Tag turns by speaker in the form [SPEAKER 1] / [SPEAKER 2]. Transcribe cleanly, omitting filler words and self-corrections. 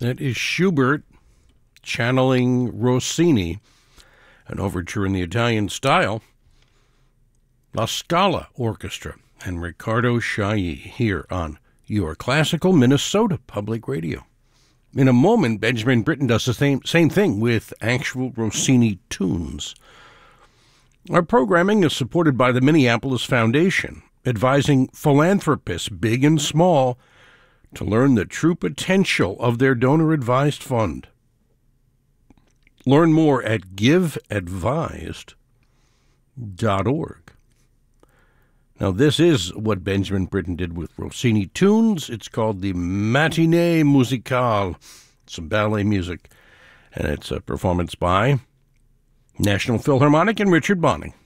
[SPEAKER 1] That is Schubert channeling Rossini, an overture in the Italian style. La Scala Orchestra and Riccardo Chailly here on your Classical Minnesota Public Radio. In a moment, Benjamin Britten does the same thing with actual Rossini tunes. Our programming is supported by the Minneapolis Foundation, advising philanthropists, big and small, to learn the true potential of their donor-advised fund. Learn more at giveadvised.org. Now, this is what Benjamin Britten did with Rossini tunes. It's called the Matinée Musicale. It's some ballet music, and it's a performance by National Philharmonic and Richard Bonning.